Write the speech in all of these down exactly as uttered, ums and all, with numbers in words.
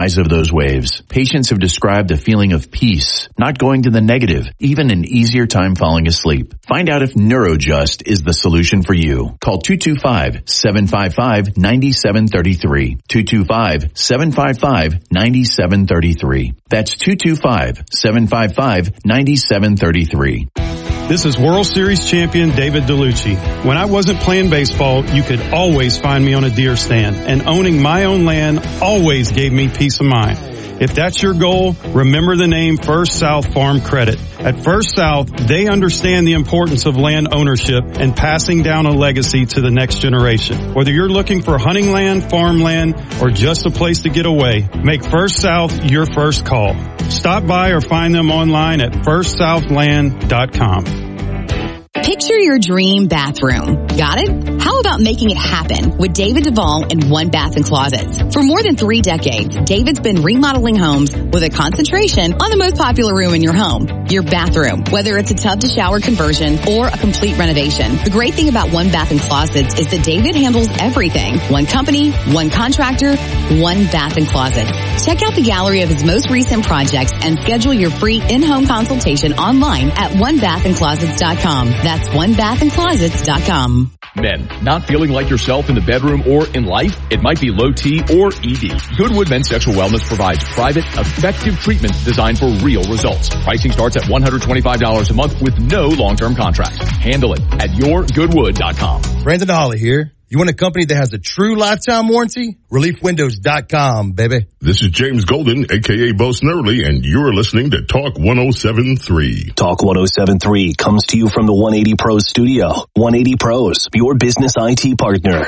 Eyes of those waves. Patients have described a feeling of peace, not going to the negative, even an easier time falling asleep. Find out if NeuroJust is the solution for you. Call two two five, seven five five, nine seven three three. two two five, seven five five, nine seven three three. That's two two five, seven five five, nine seven three three. This is World Series champion David DeLucci. When I wasn't playing baseball, you could always find me on a deer stand, and owning my own land always gave me peace of mind. If that's your goal, remember the name First South Farm Credit. At First South, they understand the importance of land ownership and passing down a legacy to the next generation. Whether you're looking for hunting land, farmland, or just a place to get away, make First South your first call. Stop by or find them online at first southland dot com. Picture your dream bathroom. Got it? How about making it happen with David Duvall and One Bath and Closets? For more than three decades, David's been remodeling homes with a concentration on the most popular room in your home, your bathroom, whether it's a tub to shower conversion or a complete renovation. The great thing about One Bath and Closets is that David handles everything. One company, one contractor, One Bath and Closets. Check out the gallery of his most recent projects and schedule your free in-home consultation online at one bath and closets dot com. That's one bath and closets dot com. Men, not feeling like yourself in the bedroom or in life? It might be low T or E D. Goodwood Men's Sexual Wellness provides private, effective treatments designed for real results. Pricing starts at one hundred twenty-five dollars a month with no long-term contract. Handle it at your goodwood dot com. Brandon Holly here. You want a company that has a true lifetime warranty? relief windows dot com, baby. This is James Golden, a k a. Bo Snerdley, and you're listening to Talk one oh seven point three. Talk one oh seven point three comes to you from the one eighty Pros studio. one eighty Pros, your business I T partner.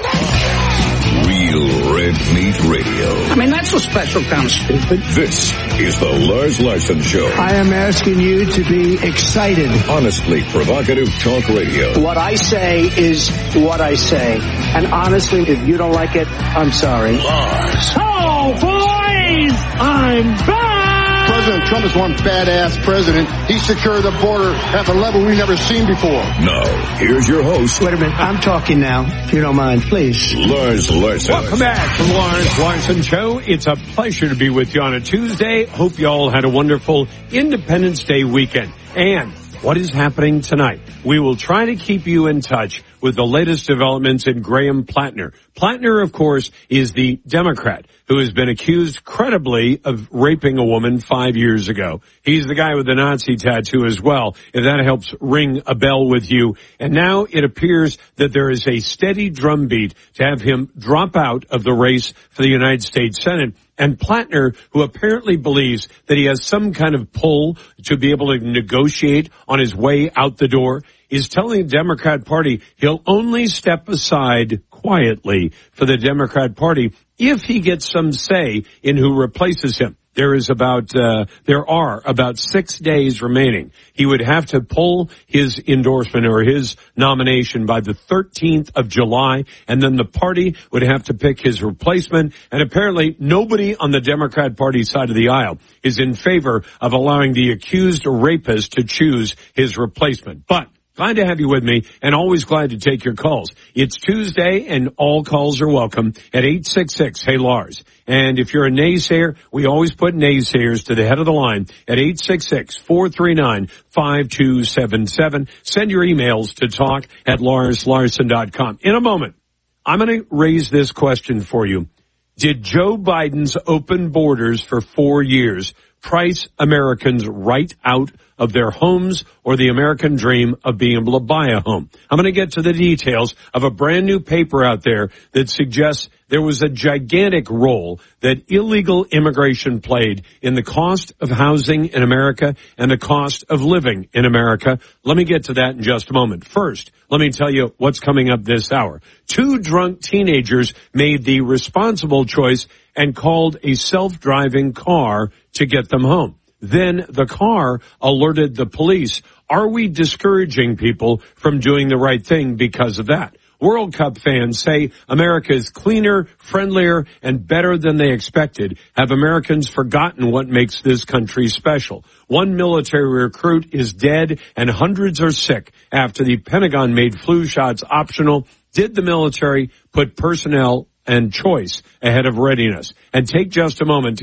Real Red Meat Radio. I mean, that's a special kind of stupid. This is the Lars Larson Show. I am asking you to be excited. Honestly provocative talk radio. What I say is what I say. And honestly, if you don't like it, I'm sorry. Lars. Oh, boys! I'm back! President Trump is one badass president. He secured the border at a level we've never seen before. Now, here's your host. Wait a minute. I'm talking now, if you don't mind, please. Lars Larson. Welcome back to the Lars Larson Show. It's a pleasure to be with you on a Tuesday. Hope you all had a wonderful Independence Day weekend. And what is happening tonight? We will try to keep you in touch with the latest developments in Graham Plattner. Plattner, of course, is the Democrat who has been accused credibly of raping a woman five years ago. He's the guy with the Nazi tattoo as well, if that helps ring a bell with you. And now it appears that there is a steady drumbeat to have him drop out of the race for the United States Senate. And Plattner, who apparently believes that he has some kind of pull to be able to negotiate on his way out the door, is telling the Democrat Party he'll only step aside quietly for the Democrat Party if he gets some say in who replaces him. There is about, uh, there are about six days remaining. He would have to pull his endorsement or his nomination by the thirteenth of July, and then the party would have to pick his replacement. And apparently nobody on the Democrat Party side of the aisle is in favor of allowing the accused rapist to choose his replacement. But glad to have you with me, and always glad to take your calls. It's Tuesday, and all calls are welcome at eight six six, hey Lars. And if you're a naysayer, we always put naysayers to the head of the line at eight six six, four three nine, five two seven seven. Send your emails to talk at lars larson dot com. In a moment, I'm going to raise this question for you. Did Joe Biden's open borders for four years price Americans right out of their homes or the American dream of being able to buy a home? I'm going to get to the details of a brand new paper out there that suggests there was a gigantic role that illegal immigration played in the cost of housing in America and the cost of living in America. Let me get to that in just a moment. First, let me tell you what's coming up this hour. Two drunk teenagers made the responsible choice and called a self-driving car to get them home. Then the car alerted the police. Are we discouraging people from doing the right thing because of that? World Cup fans say America is cleaner, friendlier, and better than they expected. Have Americans forgotten what makes this country special? One military recruit is dead and hundreds are sick after the Pentagon made flu shots optional. Did the military put personnel and choice ahead of readiness? And take just a moment to cast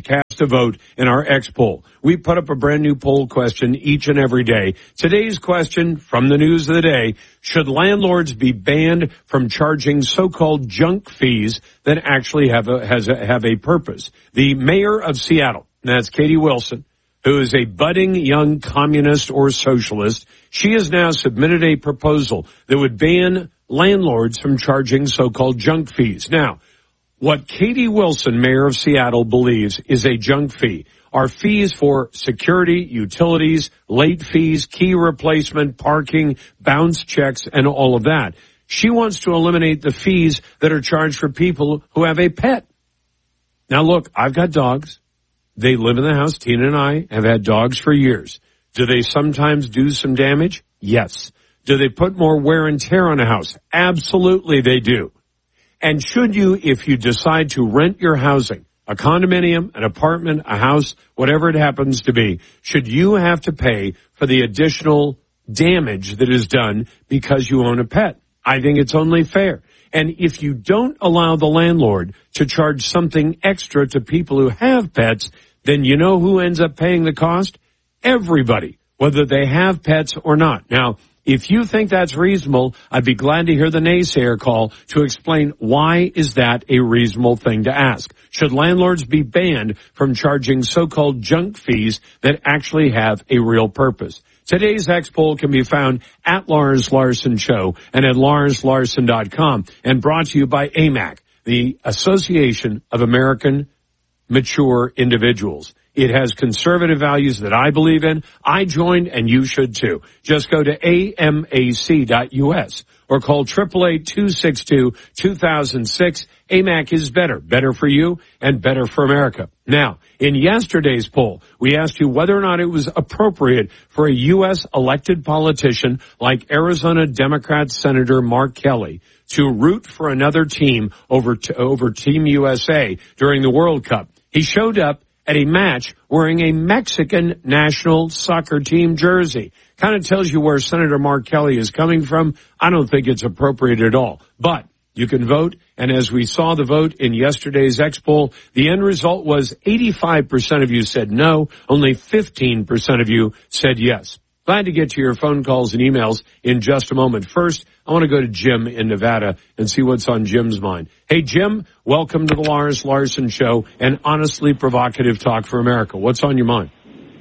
to vote in our X poll. We put up a brand new poll question each and every day. Today's question from the news of the day: should landlords be banned from charging so-called junk fees that actually have a, has a, have a purpose? The mayor of Seattle, and that's Katie Wilson, who is a budding young communist or socialist, she has now submitted a proposal that would ban landlords from charging so-called junk fees. Now, what Katie Wilson, mayor of Seattle, believes is a junk fee are fees for security, utilities, late fees, key replacement, parking, bounce checks, and all of that. She wants to eliminate the fees that are charged for people who have a pet. Now, look, I've got dogs. They live in the house. Tina and I have had dogs for years. Do they sometimes do some damage? Yes. Do they put more wear and tear on a house? Absolutely they do. And should you, if you decide to rent your housing, a condominium, an apartment, a house, whatever it happens to be, should you have to pay for the additional damage that is done because you own a pet? I think it's only fair. And if you don't allow the landlord to charge something extra to people who have pets, then you know who ends up paying the cost? Everybody, whether they have pets or not. Now, if you think that's reasonable, I'd be glad to hear the naysayer call to explain why is that a reasonable thing to ask. Should landlords be banned from charging so-called junk fees that actually have a real purpose? Today's X poll can be found at Lars Larson Show and at lars larson dot com, and brought to you by A M A C, the Association of American Mature Individuals. It has conservative values that I believe in. I joined, and you should too. Just go to A M A C dot U S or call eight eight eight, two six two, two thousand six. A M A C is better. Better for you and better for America. Now, in yesterday's poll, we asked you whether or not it was appropriate for a U S elected politician like Arizona Democrat Senator Mark Kelly to root for another team over, t- over Team U S A during the World Cup. He showed up at a match wearing a Mexican national soccer team jersey. Kind of tells you where Senator Mark Kelly is coming from. I don't think it's appropriate at all. But you can vote, and as we saw the vote in yesterday's X poll, the end result was eighty-five percent of you said no, only fifteen percent of you said yes. Glad to get to your phone calls and emails in just a moment. First, I want to go to Jim in Nevada and see what's on Jim's mind. Hey, Jim, welcome to the Lars Larson Show and honestly provocative talk for America. What's on your mind?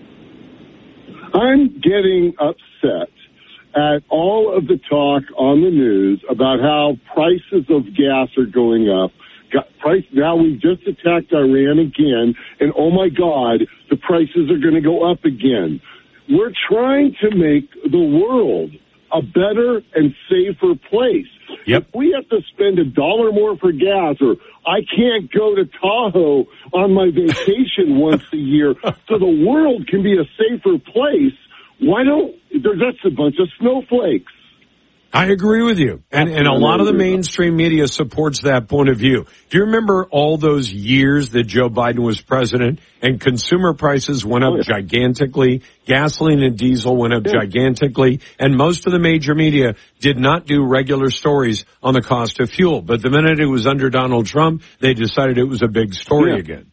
I'm getting upset at all of the talk on the news about how prices of gas are going up. Got price, now we've just attacked Iran again, and oh my God, the prices are going to go up again. We're trying to make the world a better and safer place. Yep. If we have to spend a dollar more for gas, or I can't go to Tahoe on my vacation once a year so the world can be a safer place, why don't, that's a bunch of snowflakes. I agree with you. And, and a lot of the mainstream media supports that point of view. Do you remember all those years that Joe Biden was president and consumer prices went up gigantically, gasoline and diesel went up gigantically, and most of the major media did not do regular stories on the cost of fuel. But the minute it was under Donald Trump, they decided it was a big story yeah. again.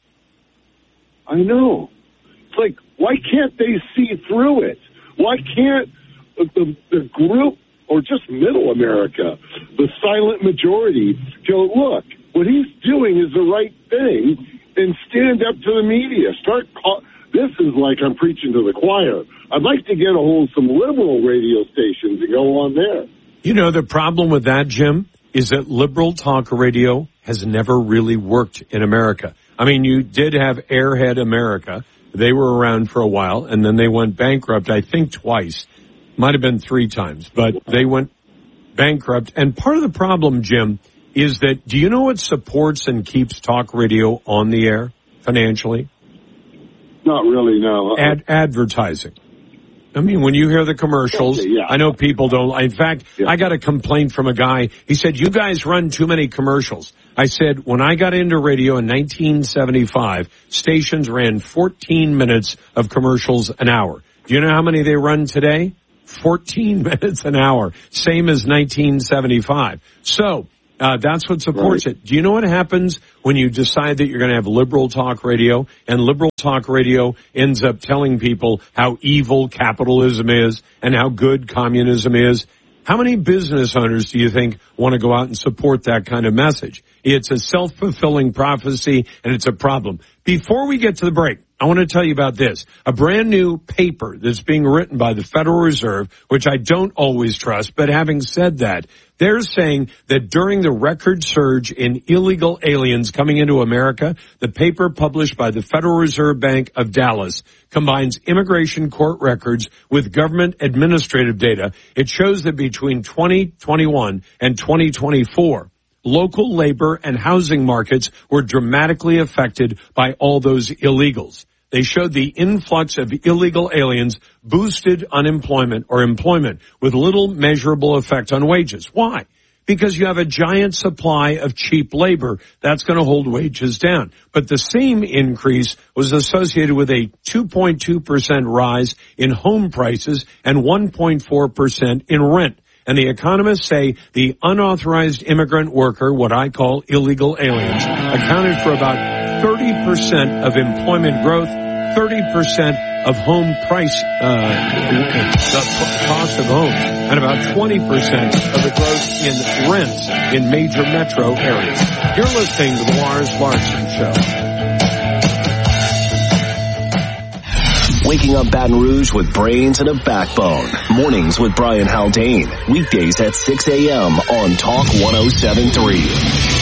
I know. It's like, why can't they see through it? Why can't the, the group, or just middle America, the silent majority, go, look, what he's doing is the right thing, and stand up to the media. Start call- This is like I'm preaching to the choir. I'd like to get a hold of some liberal radio stations and go on there. You know, the problem with that, Jim, is that liberal talk radio has never really worked in America. I mean, you did have Airhead America. They were around for a while, and then they went bankrupt, I think, twice. Might have been three times, but they went bankrupt. And part of the problem, Jim, is that, do you know what supports and keeps talk radio on the air financially? Not really, no. Uh-uh. Ad- advertising. I mean, when you hear the commercials, okay, yeah. I know people don't. In fact, yeah. I got a complaint from a guy. He said, you guys run too many commercials. I said, when I got into radio in nineteen seventy-five, stations ran fourteen minutes of commercials an hour. Do you know how many they run today? fourteen minutes an hour, same as nineteen seventy-five. So Uh, that's what supports right. it. Do you know what happens when you decide that you're going to have liberal talk radio, and liberal talk radio ends up telling people how evil capitalism is and how good communism is? How many business owners do you think want to go out and support that kind of message? It's a self-fulfilling prophecy, and it's a problem. Before we get to the break, I want to tell you about this. A brand new paper that's being written by the Federal Reserve, which I don't always trust, but having said that, they're saying that during the record surge in illegal aliens coming into America, the paper published by the Federal Reserve Bank of Dallas combines immigration court records with government administrative data. It shows that between twenty twenty-one and twenty twenty-four, local labor and housing markets were dramatically affected by all those illegals. They showed the influx of illegal aliens boosted unemployment or employment with little measurable effect on wages. Why? Because you have a giant supply of cheap labor. That's going to hold wages down. But the same increase was associated with a two point two percent rise in home prices and one point four percent in rent. And the economists say the unauthorized immigrant worker, what I call illegal aliens, accounted for about thirty percent of employment growth, thirty percent of home price, uh, the cost of homes, and about twenty percent of the growth in rents in major metro areas. You're listening to the Lars Larson Show. Waking up Baton Rouge with brains and a backbone. Mornings with Brian Haldane. Weekdays at six a.m. on Talk one oh seven point three.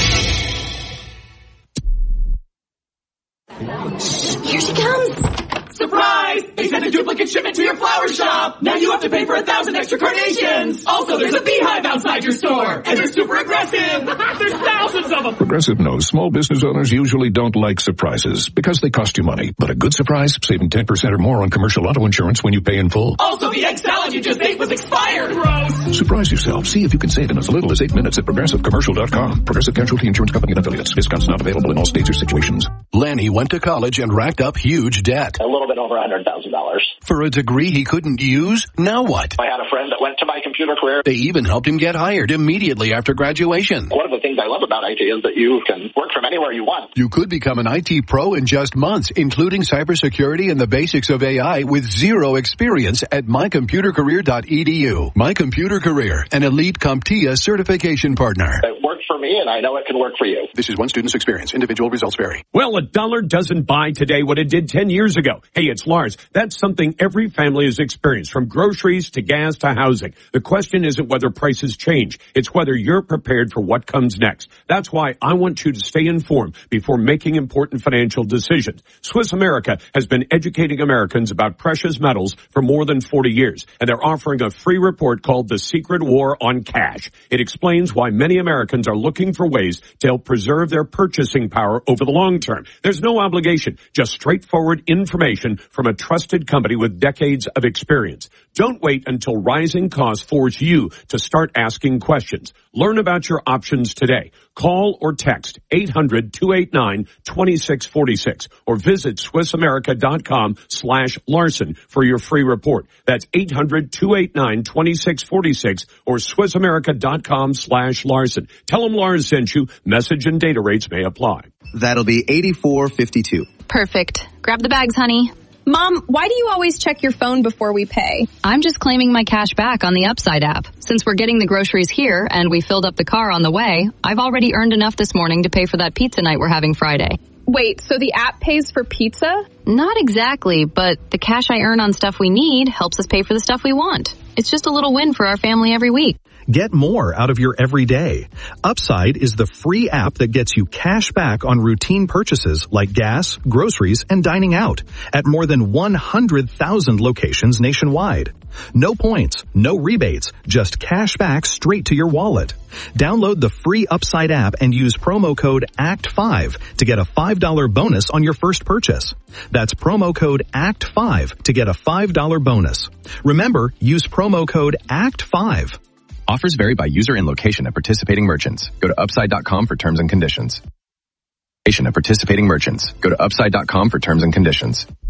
Here she comes. Surprise! They sent a duplicate shipment to your flower shop. Now you have to pay for a thousand extra carnations. Also, there's a beehive outside your store. And they're super aggressive. There's thousands of them. Progressive knows small business owners usually don't like surprises because they cost you money. But a good surprise, saving ten percent or more on commercial auto insurance when you pay in full. Also, the egg salad you just ate was expired. Gross. Surprise yourself. See if you can save in as little as eight minutes at progressive commercial dot com. Progressive Casualty Insurance Company and affiliates. Discounts not available in all states or situations. Lanny went to college and racked up huge debt. A little bit over one hundred thousand dollars. For a degree he couldn't use? Now what? I had a friend that went to my computer career. They even helped him get hired immediately after graduation. One of the things I love about I T is that you can work from anywhere you want. You could become an I T pro in just months, including cybersecurity and the basics of A I with zero experience at my computer career dot e d u. My Computer Career, an elite CompTIA certification partner. It worked for me, and I know it can work for you. This is one student's experience. Individual results vary. Well, a dollar doesn't buy today what it did ten years ago. Hey, it's Lars. That's something every family has experienced, from groceries to gas to housing. The question isn't whether prices change. It's whether you're prepared for what comes next. That's why I want you to stay informed before making important financial decisions. Swiss America has been educating Americans about precious metals for more than forty years, and they're offering a free report called The Secret War on Cash. It explains why many Americans are looking for ways to help preserve their purchasing power over the long term. There's no obligation, just straightforward information from a trusted company with decades of experience. Don't wait until rising costs force you to start asking questions. Learn about your options today. Call or text eight hundred, two eight nine, two six four six or visit swiss america dot com slash Larson for your free report. That's eight hundred, two eight nine, two six four six or swiss america dot com slash Larson. Tell them Lars sent you. Message and data rates may apply. That'll be eighty-four fifty-two. Perfect. Grab the bags, honey. Mom, why do you always check your phone before we pay? I'm just claiming my cash back on the Upside app. Since we're getting the groceries here and we filled up the car on the way, I've already earned enough this morning to pay for that pizza night we're having Friday. Wait, so the app pays for pizza? Not exactly, but the cash I earn on stuff we need helps us pay for the stuff we want. It's just a little win for our family every week. Get more out of your everyday. Upside is the free app that gets you cash back on routine purchases like gas, groceries, and dining out at more than one hundred thousand locations nationwide. No points, no rebates, just cash back straight to your wallet. Download the free Upside app and use promo code A C T five to get a five dollars bonus on your first purchase. That's promo code A C T five to get a five dollars bonus. Remember, use promo code A C T five. Offers vary by user and location at participating merchants. Go to upside dot com for terms and conditions. At participating merchants. Go to upside dot com for terms and conditions.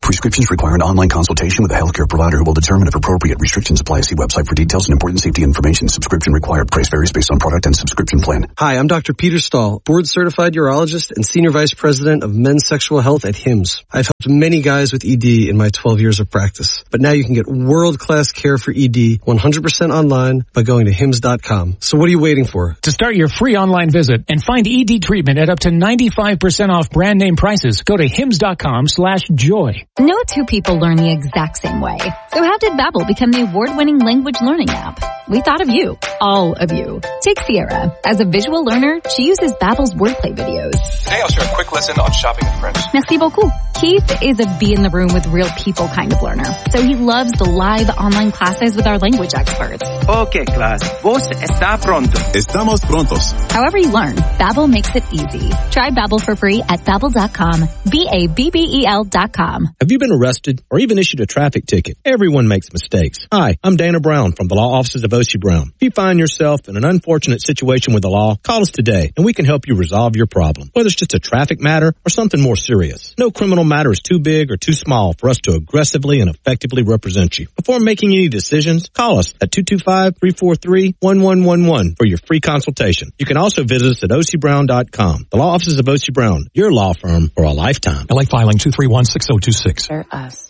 Prescriptions require an online consultation with a healthcare provider who will determine if appropriate. Restrictions apply. See website for details and important safety information. Subscription required. Price varies based on product and subscription plan. Hi, I'm Doctor Peter Stahl, board-certified urologist and Senior Vice President of Men's Sexual Health at Hims. I've helped many guys with E D in my twelve years of practice. But now you can get world-class care for E D one hundred percent online by going to hims dot com. So what are you waiting for? To start your free online visit and find E D treatment at up to ninety-five percent off brand name prices, go to hims dot com slash joy. No two people learn the exact same way. So how did Babbel become the award-winning language learning app? We thought of you. All of you. Take Sierra. As a visual learner, she uses Babbel's wordplay videos. Today I'll share a quick lesson on shopping in French. Merci beaucoup. Keith is a be in the room with real people kind of learner. So he loves the live online classes with our language experts. Okay, class. Vos está pronto. Estamos prontos. However you learn, Babbel makes it easy. Try Babbel for free at babbel dot com. B A B B E L dot com. Have you been arrested or even issued a traffic ticket? Everyone makes mistakes. Hi, I'm Dana Brown from the law offices of O C Brown. If you find yourself in an unfortunate situation with the law, call us today and we can help you resolve your problem, whether it's just a traffic matter or something more serious. No criminal matter is too big or too small for us to aggressively and effectively represent you. Before making any decisions, call us at two two five, three four three, one one one one for your free consultation. You can also visit us at O C Brown dot com. The law offices of O C Brown, your law firm for a lifetime. L A filing two three one, six zero two six. For us.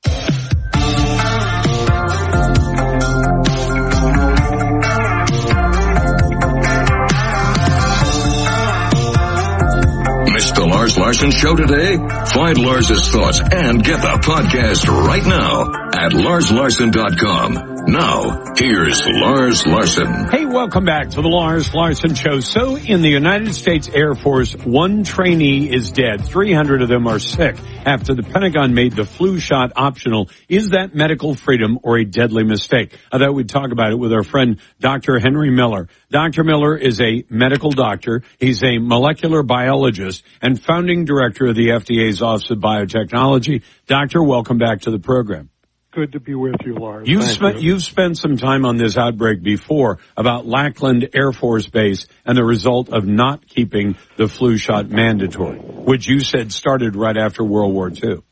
Missed the Lars Larson Show today? Find Lars's thoughts and get the podcast right now at lars larson dot com. Now, here's Lars Larson. Hey, welcome back to the Lars Larson Show. So, in the United States Air Force, one trainee is dead. three hundred of them are sick after the Pentagon made the flu shot optional. Is that medical freedom or a deadly mistake? I thought we'd talk about it with our friend, Doctor Henry Miller. Doctor Miller is a medical doctor. He's a molecular biologist and founding director of the F D A's Office of Biotechnology. Doctor, welcome back to the program. Good to be with you, Lars. You've Thank spent, you. you've spent some time on this outbreak before about Lackland Air Force Base and the result of not keeping the flu shot mandatory, which you said started right after World War Two.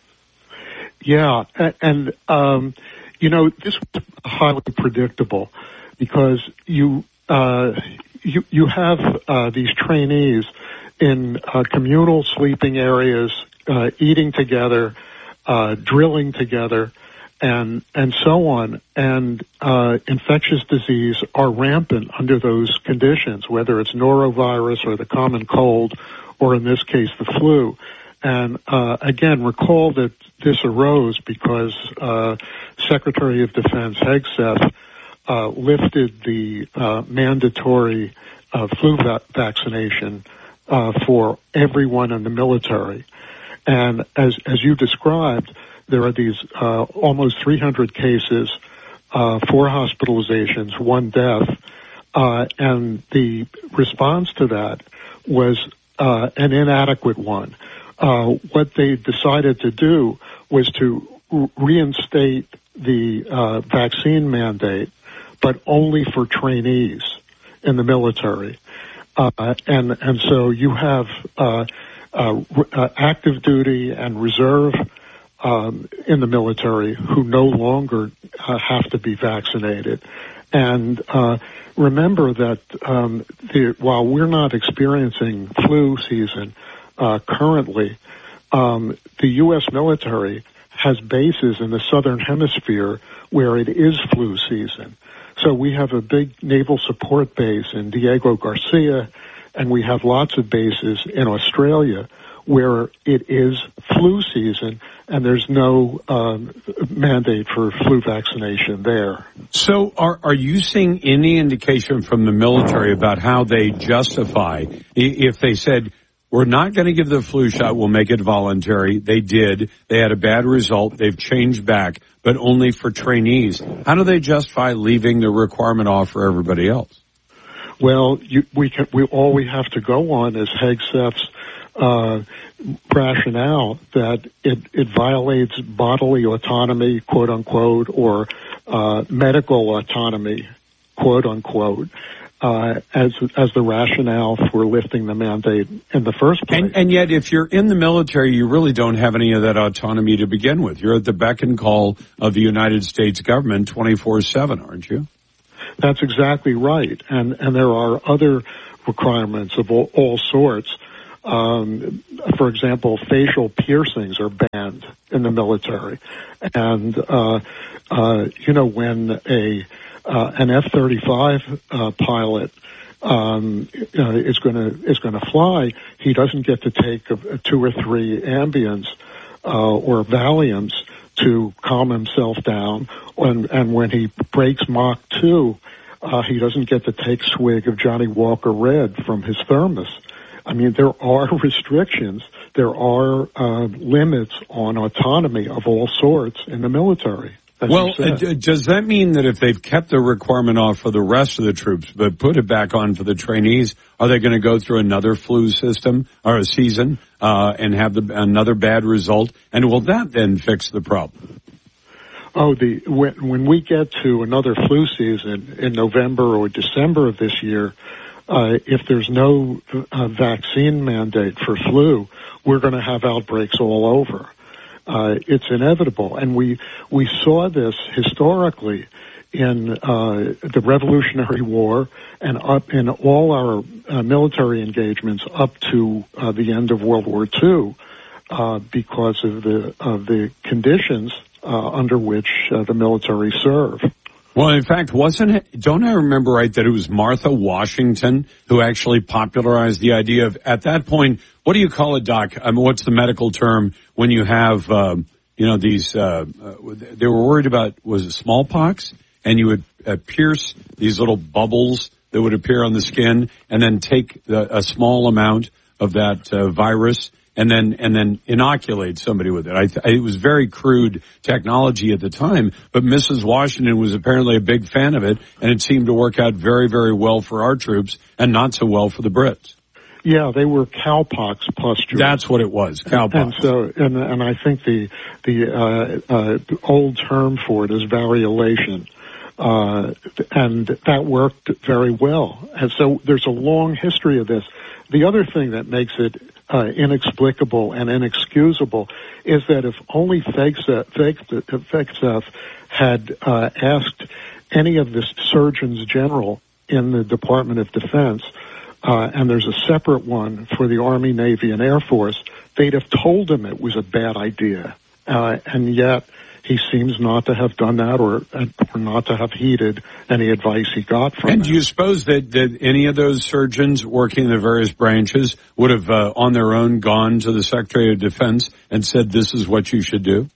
Yeah, and, um, you know, this was highly predictable because you, uh, you, you have, uh, these trainees in, uh, communal sleeping areas, uh, eating together, uh, drilling together, and and so on. And uh, infectious disease are rampant under those conditions, whether it's norovirus or the common cold, or in this case, the flu. And uh, again, recall that this arose because uh, Secretary of Defense Hegseth uh, lifted the uh, mandatory uh, flu va- vaccination uh, for everyone in the military. And as as you described, there are these uh, almost three hundred cases, uh, four hospitalizations, one death, uh, and the response to that was uh, an inadequate one. Uh, what they decided to do was to re- reinstate the uh, vaccine mandate, but only for trainees in the military. Uh, and and so you have uh, uh, uh, active duty and reserve Um, in the military who no longer uh, have to be vaccinated. And uh, remember that um, the, while we're not experiencing flu season uh, currently, um, the U S military has bases in the southern hemisphere where it is flu season. So we have a big naval support base in Diego Garcia, and we have lots of bases in Australia where it is flu season, and there's no um, mandate for flu vaccination there. So are are you seeing any indication from the military about how they justify, if they said, we're not going to give the flu shot, we'll make it voluntary? They did. They had a bad result. They've changed back, but only for trainees. How do they justify leaving the requirement off for everybody else? Well, you, we can, we, all we have to go on is Hegseth's Uh, rationale that it, it violates bodily autonomy, quote unquote, or uh, medical autonomy, quote unquote. uh, as as the rationale for lifting the mandate in the first place. And, and yet, if you're in the military, you really don't have any of that autonomy to begin with. You're at the beck and call of the United States government twenty-four seven, aren't you? That's exactly right. And and there are other requirements of all, all sorts. Um, for example, facial piercings are banned in the military. And, uh, uh, you know, when a, uh, an F thirty-five, uh, pilot, um, uh, is gonna, is gonna fly, he doesn't get to take a, a two or three Ambiens, uh, or Valiums to calm himself down. And, and when he breaks Mach two, uh, he doesn't get to take a swig of Johnny Walker Red from his thermos. I mean, there are restrictions. There are uh, limits on autonomy of all sorts in the military. Well, uh, does that mean that if they've kept the requirement off for the rest of the troops, but put it back on for the trainees, are they going to go through another flu system or a season uh, and have the, another bad result? And will that then fix the problem? Oh, the when, when we get to another flu season in November or December of this year, Uh, if there's no uh, vaccine mandate for flu, we're going to have outbreaks all over. Uh, it's inevitable. And we, we saw this historically in uh, the Revolutionary War and up in all our uh, military engagements up to uh, the end of World War Two uh, because of the, of the conditions uh, under which uh, the military served. Well, in fact, wasn't it, don't I remember right that it was Martha Washington who actually popularized the idea of, at that point, what do you call it, Doc? I mean, what's the medical term when you have, um, you know, these, uh, uh, they were worried about, was it smallpox? And you would uh, pierce these little bubbles that would appear on the skin and then take the, a small amount of that uh, virus and then and then inoculate somebody with it. I th- it was very crude technology at the time, but Missus Washington was apparently a big fan of it, and it seemed to work out very, very well for our troops and not so well for the Brits. Yeah, they were cowpox pustules. That's what it was, cowpox. And so, and, and I think the the uh, uh, old term for it is variolation. Uh, and that worked very well. And so there's a long history of this. The other thing that makes it uh, inexplicable and inexcusable is that if only FAGSAF had uh, asked any of the surgeons general in the Department of Defense, uh, and there's a separate one for the Army, Navy, and Air Force, they'd have told him it was a bad idea. Uh, and yet he seems not to have done that, or, or not to have heeded any advice he got from And it. do you suppose that, that any of those surgeons working in the various branches would have, uh, on their own, gone to the Secretary of Defense and said, this is what you should do?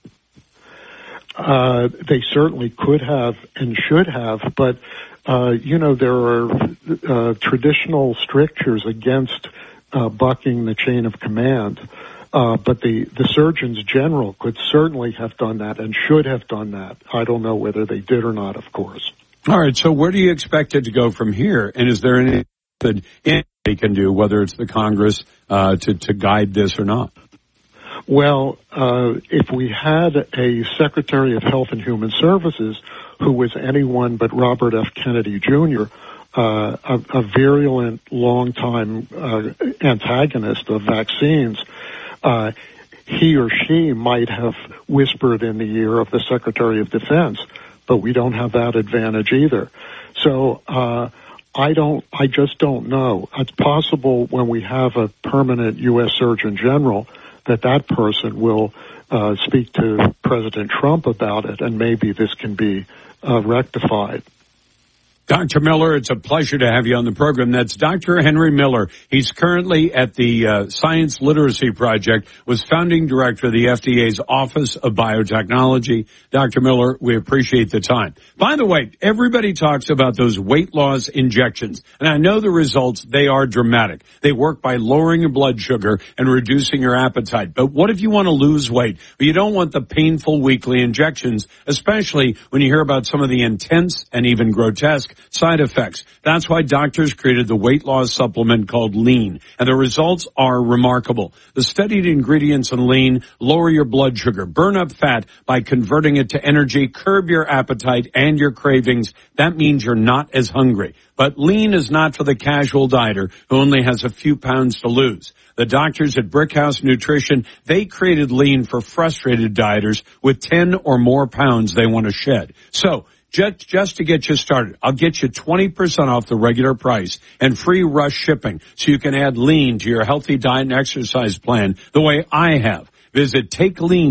Uh, they certainly could have and should have, but, uh, you know, there are uh, traditional strictures against uh, bucking the chain of command. Uh, but the, the surgeons general could certainly have done that and should have done that. I don't know whether they did or not, of course. All right. So where do you expect it to go from here? And is there anything that anybody can do, whether it's the Congress, uh, to, to guide this or not? Well, uh, if we had a Secretary of Health and Human Services who was anyone but Robert F. Kennedy Junior, uh, a, a virulent, long-time uh, antagonist of vaccines, Uh, he or she might have whispered in the ear of the Secretary of Defense, but we don't have that advantage either. So, uh, I don't, I just don't know. It's possible when we have a permanent U S Surgeon General that that person will, uh, speak to President Trump about it, and maybe this can be, uh, rectified. Doctor Miller, it's a pleasure to have you on the program. That's Doctor Henry Miller. He's currently at the uh, Science Literacy Project, was founding director of the F D A's Office of Biotechnology. Doctor Miller, we appreciate the time. By the way, everybody talks about those weight loss injections, and I know the results, they are dramatic. They work by lowering your blood sugar and reducing your appetite. But what if you want to lose weight? But you don't want the painful weekly injections, especially when you hear about some of the intense and even grotesque risk, side effects. That's why doctors created the weight loss supplement called Lean, and the results are remarkable. The studied ingredients in Lean lower your blood sugar, burn up fat by converting it to energy, curb your appetite and your cravings. That means you're not as hungry. But Lean is not for the casual dieter who only has a few pounds to lose. The doctors at Brickhouse Nutrition, they created Lean for frustrated dieters with ten or more pounds they want to shed. So, just, just to get you started, I'll get you twenty percent off the regular price and free rush shipping so you can add Lean to your healthy diet and exercise plan the way I have. Visit take lean